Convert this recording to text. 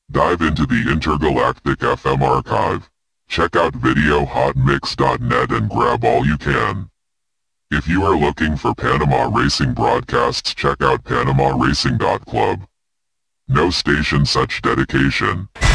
Dive into the intergalactic FM archive. Check out videohotmix.net and grab all you can. If you are looking for Panama Racing broadcasts, check out PanamaRacing.club. No station such dedication.